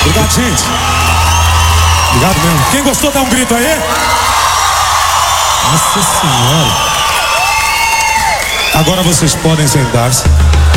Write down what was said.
Obrigado, gente. Obrigado mesmo. Quem gostou, dá um grito aí. Nossa Senhora. Agora vocês podem sentar-se.